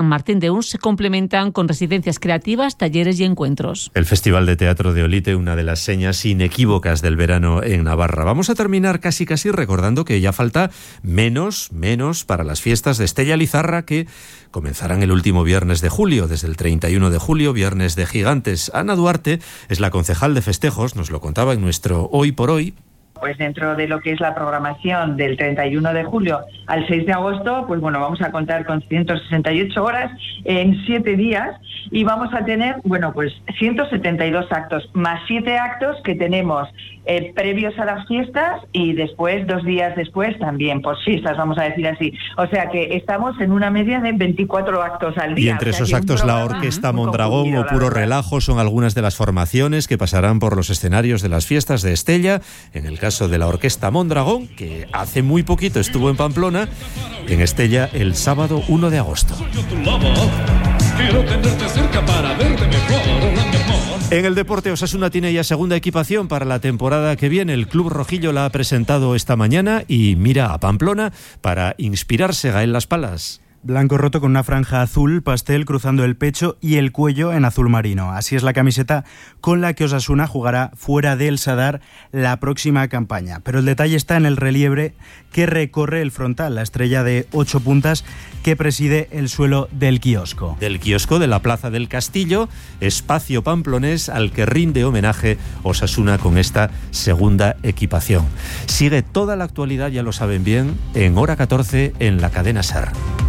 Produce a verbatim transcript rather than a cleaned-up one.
San Martín de Uns se complementan con residencias creativas, talleres y encuentros. El Festival de Teatro de Olite, una de las señas inequívocas del verano en Navarra. Vamos a terminar casi casi recordando que ya falta menos, menos para las fiestas de Estella Lizarra, que comenzarán el último viernes de julio, desde el treinta y uno de julio, viernes de gigantes. Ana Duarte es la concejal de festejos, nos lo contaba en nuestro Hoy por Hoy. Pues dentro de lo que es la programación del treinta y uno de julio al seis de agosto, pues bueno, vamos a contar con ciento sesenta y ocho horas en siete días y vamos a tener, bueno, pues ciento setenta y dos actos, más siete actos que tenemos eh, previos a las fiestas y después, dos días después, también posfiestas, vamos a decir así. O sea que estamos en una media de veinticuatro actos al día. Y entre o sea esos actos la Orquesta Mondragón o Puro Relajo son algunas de las formaciones que pasarán por los escenarios de las fiestas de Estella. En el caso de la Orquesta Mondragón, que hace muy poquito estuvo en Pamplona, en Estella el sábado uno de agosto. En el deporte, Osasuna tiene ya segunda equipación para la temporada que viene. El Club Rojillo la ha presentado esta mañana y mira a Pamplona para inspirarse. Gael Las Palas. Blanco roto con una franja azul pastel cruzando el pecho y el cuello en azul marino. Así es la camiseta con la que Osasuna jugará fuera del Sadar la próxima campaña. Pero el detalle está en el relieve que recorre el frontal, la estrella de ocho puntas que preside el suelo del kiosco. Del kiosco de la Plaza del Castillo, espacio pamplonés al que rinde homenaje Osasuna con esta segunda equipación. Sigue toda la actualidad, ya lo saben bien, en Hora catorce en la cadena SER.